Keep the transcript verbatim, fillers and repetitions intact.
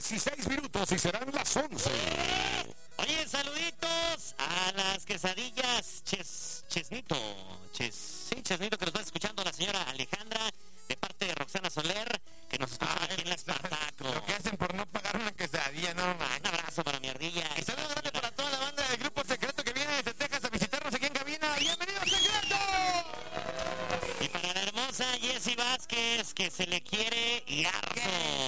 dieciséis minutos y serán las once. Oye, saluditos a las quesadillas Ches, Chesnito. Ches, sí, Chesnito, que nos va escuchando la señora Alejandra, de parte de Roxana Soler, que nos escucha aquí en la Espartaco. Lo que hacen por no pagar una quesadilla, no man. Un abrazo para mi ardilla. Y saludos grande para toda la banda del Grupo Secreto que viene desde Texas a visitarnos aquí en cabina. ¡Bienvenidos, Secreto! Y para la hermosa Jessie Vázquez, que se le quiere y harto.